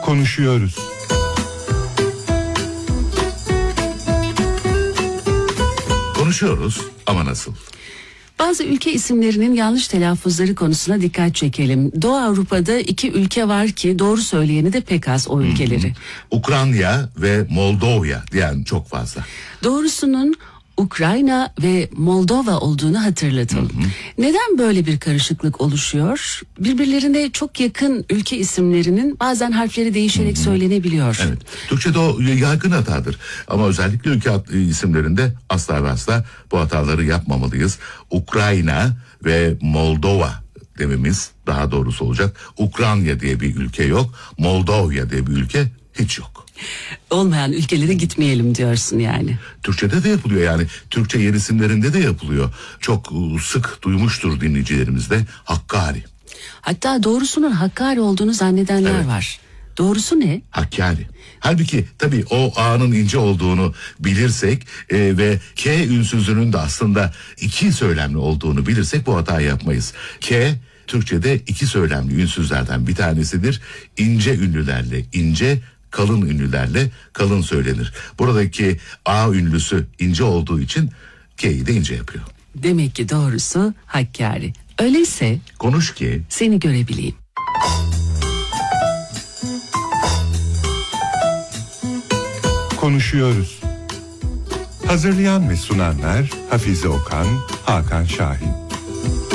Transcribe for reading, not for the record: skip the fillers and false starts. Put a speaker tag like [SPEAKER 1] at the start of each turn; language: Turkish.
[SPEAKER 1] Konuşuyoruz.
[SPEAKER 2] Konuşuyoruz ama nasıl?
[SPEAKER 3] Bazı ülke isimlerinin yanlış telaffuzları konusuna dikkat çekelim. Doğu Avrupa'da 2 ülke var ki doğru söyleyeni de pek az o ülkeleri.
[SPEAKER 2] Ukrayna ve Moldova diyen çok fazla.
[SPEAKER 3] Doğrusunun Ukrayna ve Moldova olduğunu hatırlatalım. Neden böyle bir karışıklık oluşuyor? Birbirlerine çok yakın ülke isimlerinin bazen harfleri değişerek söylenebiliyor.
[SPEAKER 2] Evet. Türkçe'de o yaygın hatadır. Ama özellikle ülke isimlerinde asla ve asla bu hataları yapmamalıyız. Ukrayna ve Moldova dememiz daha doğrusu olacak. Ukrayna diye bir ülke yok. Moldova diye bir ülke hiç yok.
[SPEAKER 3] Olmayan ülkelere gitmeyelim diyorsun yani.
[SPEAKER 2] Türkçe'de de yapılıyor yani. Türkçe yer isimlerinde de yapılıyor. Çok sık duymuştur dinleyicilerimiz de. Hakkari.
[SPEAKER 3] Hatta doğrusunun Hakkari olduğunu zannedenler var. Doğrusu ne?
[SPEAKER 2] Hakkari. Halbuki tabii o A'nın ince olduğunu bilirsek ve K ünsüzünün de aslında 2 söylemli olduğunu bilirsek bu hatayı yapmayız. K Türkçe'de 2 söylemli ünsüzlerden bir tanesidir. İnce ünlülerle ince, kalın ünlülerle kalın söylenir. Buradaki A ünlüsü ince olduğu için K'yi de ince yapıyor.
[SPEAKER 3] Demek ki doğrusu Hakkari. Öyleyse
[SPEAKER 2] konuş ki
[SPEAKER 3] seni görebileyim.
[SPEAKER 1] Konuşuyoruz. Hazırlayan ve sunanlar Hafize Okan, Hakan Şahin.